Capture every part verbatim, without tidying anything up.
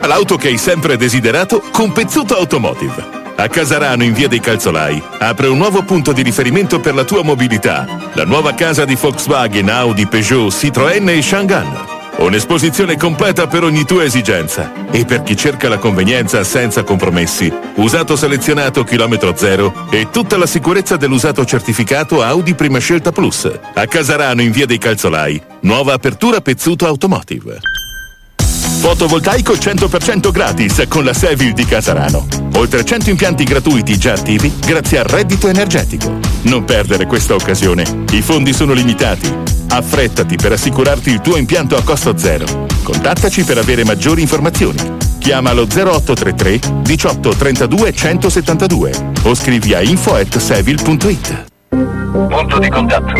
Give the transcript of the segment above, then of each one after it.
L'auto che hai sempre desiderato con Pezzuto Automotive. A Casarano, in via dei Calzolai, apre un nuovo punto di riferimento per la tua mobilità. La nuova casa di Volkswagen, Audi, Peugeot, Citroën e Chang'an. Un'esposizione completa per ogni tua esigenza. E per chi cerca la convenienza senza compromessi, usato selezionato chilometro zero e tutta la sicurezza dell'usato certificato Audi Prima Scelta Plus. A Casarano, in via dei Calzolai, nuova apertura Pezzuto Automotive. Fotovoltaico cento per cento gratis con la Sevil di Casarano. Oltre cento impianti gratuiti già attivi grazie al reddito energetico. Non perdere questa occasione. I fondi sono limitati. Affrettati per assicurarti il tuo impianto a costo zero. Contattaci per avere maggiori informazioni. Chiama allo zero otto tre tre diciotto trentadue centosettantadue o scrivi a info at sevil punto it. Punto di contatto.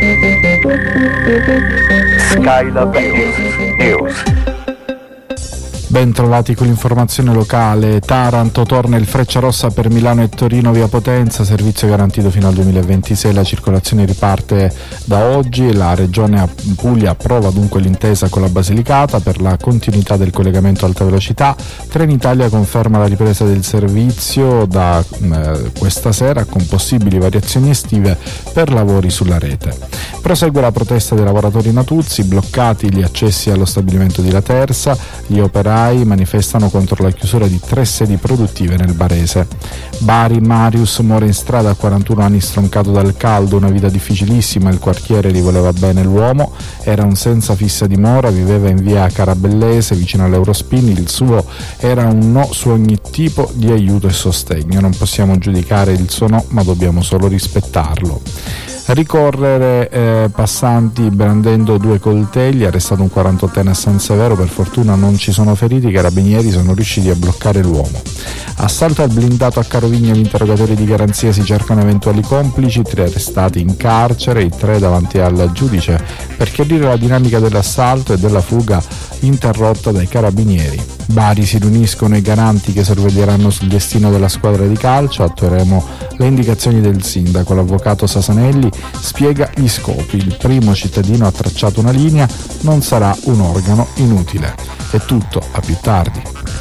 Skylab News. Ben trovati con l'informazione locale. Taranto, torna il Frecciarossa per Milano e Torino via Potenza, servizio garantito fino al duemilaventisei, la circolazione riparte da oggi. La Regione Puglia approva dunque l'intesa con la Basilicata per la continuità del collegamento alta velocità. Trenitalia conferma la ripresa del servizio da eh, questa sera con possibili variazioni estive per lavori sulla rete. Prosegue la protesta dei lavoratori Natuzzi, bloccati gli accessi allo stabilimento di Laterza, gli operai manifestano contro la chiusura di tre sedi produttive nel Barese. Bari, Marius muore in strada a quarantuno anni stroncato dal caldo, una vita difficilissima, il quartiere gli voleva bene l'uomo, era un senza fissa dimora, viveva in via Carabellese vicino all'Eurospin, il suo era un no su ogni tipo di aiuto e sostegno, non possiamo giudicare il suo no ma dobbiamo solo rispettarlo. Ricorrere eh, passanti brandendo due coltelli, arrestato un quarantottenne a San Severo, per fortuna non ci sono feriti, i carabinieri sono riusciti a bloccare l'uomo. Assalto al blindato a Carovigno, gli interrogatori di garanzia, si cercano eventuali complici, tre arrestati in carcere, i tre davanti al giudice per chiarire la dinamica dell'assalto e della fuga interrotta dai carabinieri. Bari, si riuniscono i garanti che sorveglieranno sul destino della squadra di calcio, attueremo le indicazioni del sindaco. L'avvocato Sasanelli spiega gli scopi, il primo cittadino ha tracciato una linea, non sarà un organo inutile. È tutto, a più tardi.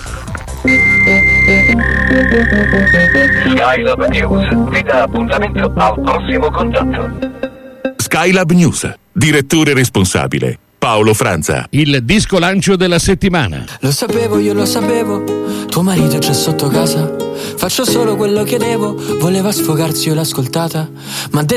Skylab News vi dà appuntamento al prossimo contatto. Skylab News, direttore responsabile Paolo Franza. Il disco lancio della settimana. Lo sapevo, io lo sapevo, tuo marito c'è sotto casa, faccio solo quello che devo, voleva sfogarsi, io l'ho ascoltata, ma